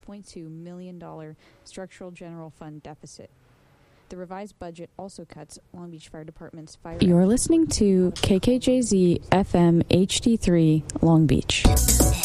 $0.2 million structural general fund deficit. The revised budget also cuts Long Beach Fire Department's fire... You're listening to KKJZ FM HD3 Long Beach.